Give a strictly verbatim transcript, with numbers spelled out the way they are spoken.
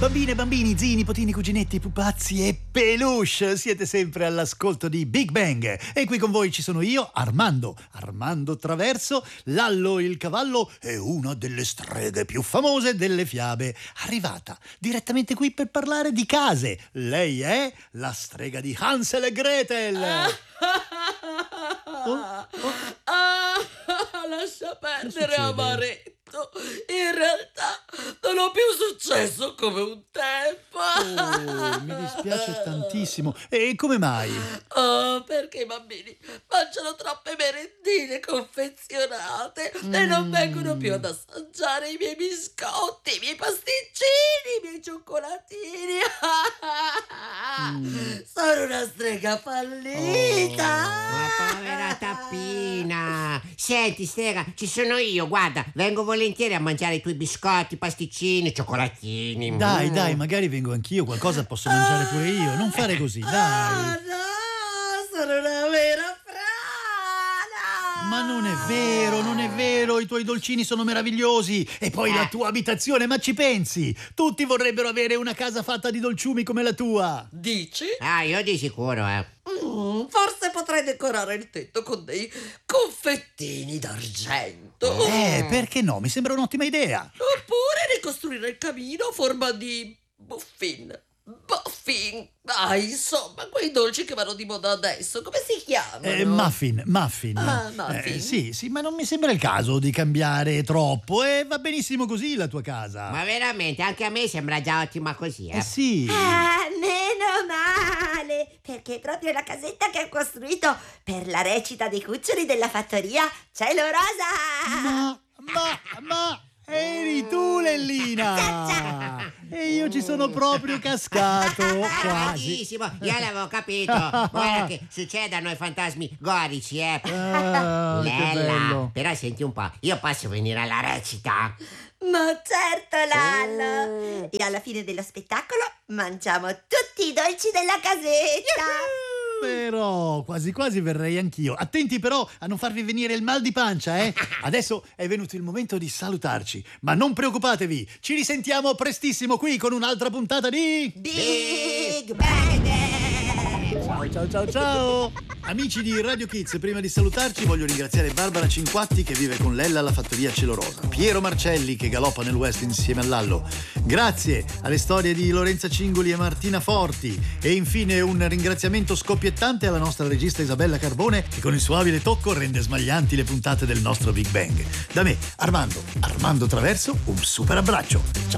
Bambine, bambini, zii, nipotini, cuginetti, pupazzi e peluche, siete sempre all'ascolto di Big Bang e qui con voi ci sono io, Armando, Armando Traverso, Lallo il cavallo e una delle streghe più famose delle fiabe, arrivata direttamente qui per parlare di case. Lei è la strega di Hansel e Gretel. Oh, oh. Ah, lascia perdere, amaretto. In realtà non ho più successo come un tempo. Oh, mi dispiace tantissimo. E come mai? Oh, perché i bambini mangiano troppe merendine confezionate mm. e non vengono più ad assaggiare i miei biscotti, i miei pasticcini, i miei cioccolatini. Mm. Sono una strega fallita. Oh, ma povera tappina. Senti, strega, ci sono io, guarda, vengo volentieri a mangiare i tuoi biscotti, pasticcini, cioccolatini. Dai, mm. dai, magari vengo anch'io, qualcosa posso mangiare pure io. Non fare così, dai. Ah, no, sono una vera frana. Ma non è vero, non è vero, i tuoi dolcini sono meravigliosi. E poi eh. la tua abitazione, ma ci pensi? Tutti vorrebbero avere una casa fatta di dolciumi come la tua. Dici? Ah, io di sicuro, eh. Mm, forse potrei decorare il tetto con dei confettini d'argento. Eh, perché no? Mi sembra un'ottima idea. Oppure ricostruire il camino a forma di muffin. Muffin. Ah, insomma, quei dolci che vanno di moda adesso, come si chiamano? Eh, muffin, muffin. Ah, muffin. Eh, sì, sì, ma non mi sembra il caso di cambiare troppo e va benissimo così la tua casa. Ma veramente, anche a me sembra già ottima così, eh? Eh sì. Ah, meno male, perché proprio la casetta che ho costruito per la recita dei cuccioli della fattoria Cielo Rosa. Ma, ma, ma... eri tu, Lellina! E io ci sono proprio cascato, quasi. Benissimo, io l'avevo capito. Guarda che succede a noi fantasmi gorici, eh. Ah, Bella, però senti un po', io posso venire alla recita? Ma certo, Lallo! Oh. E alla fine dello spettacolo mangiamo tutti i dolci della casetta! Però quasi quasi verrei anch'io. Attenti però a non farvi venire il mal di pancia, eh? Adesso è venuto il momento di salutarci, ma non preoccupatevi, ci risentiamo prestissimo qui con un'altra puntata di Big Bang! Ciao ciao ciao ciao! Amici di Radio Kids, prima di salutarci voglio ringraziare Barbara Cinquatti che vive con Lella alla fattoria Cielo Rosa, Piero Marcelli che galoppa nel West insieme a Lallo. Grazie alle storie di Lorenza Cingoli e Martina Forti e infine un ringraziamento scoppiettante alla nostra regista Isabella Carbone che con il suo abile tocco rende smaglianti le puntate del nostro Big Bang. Da me, Armando, Armando Traverso, un super abbraccio. Ciao.